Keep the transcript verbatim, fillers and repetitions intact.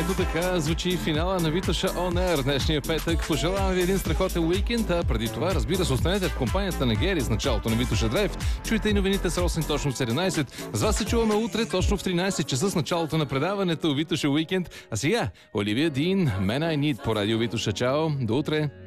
Ето така звучи финала на Витоша On Air днешния петък. Пожелавам ви един страхотен уикенд, а преди това, разбира се, останете в компанията на Гери с началото на Витоша Драйв. Чуйте и новините с Росен точно в седемнайсет. С вас се чуваме утре точно в тринайсет часа с началото на предаването Витоша Уикенд. А сега Оливия Дин, Man I Need по радио Витоша. Чао, до утре!